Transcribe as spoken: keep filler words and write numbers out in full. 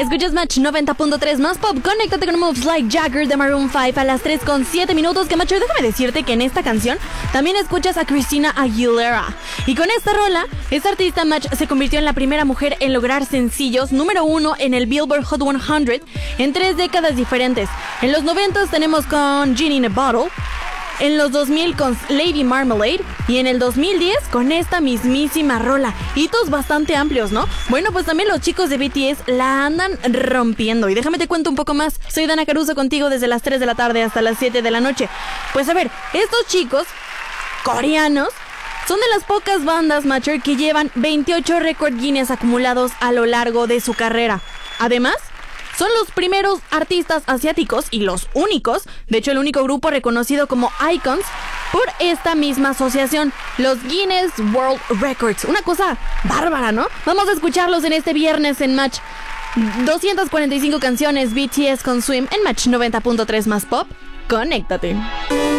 Escuchas Match noventa punto tres más pop. Conéctate con Moves Like Jagger de Maroon cinco a las tres con siete minutos. Que macho, déjame decirte que en esta canción también escuchas a Christina Aguilera. Y con esta rola, esta artista Match se convirtió en la primera mujer en lograr sencillos número uno en el Billboard Hot cien en tres décadas diferentes. En los noventas tenemos con Genie in a Bottle, en los dos mil con Lady Marmalade y en el dos mil diez con esta mismísima rola. Hitos bastante amplios, ¿no? Bueno, pues también los chicos de B T S la andan rompiendo. Y déjame te cuento un poco más. Soy Dana Caruso contigo desde las tres de la tarde hasta las siete de la noche. Pues a ver, estos chicos coreanos son de las pocas bandas, macho, que llevan veintiocho récord Guinness acumulados a lo largo de su carrera. Además, son los primeros artistas asiáticos y los únicos, de hecho el único grupo reconocido como Icons por esta misma asociación, los Guinness World Records. Una cosa bárbara, ¿no? Vamos a escucharlos en este viernes en Match. doscientas cuarenta y cinco canciones B T S con Swim en Match noventa punto tres más pop. Conéctate.